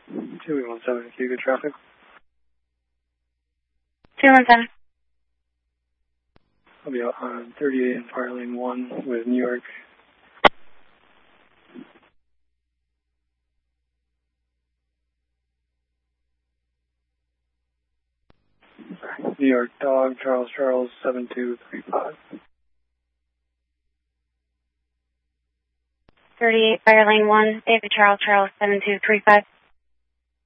217, good traffic. 217. I'll be out on 38 in Fire Lane 1 with New York. New York Dog, Charles, 7235. 38 Fire Lane 1, David Charles, 7235.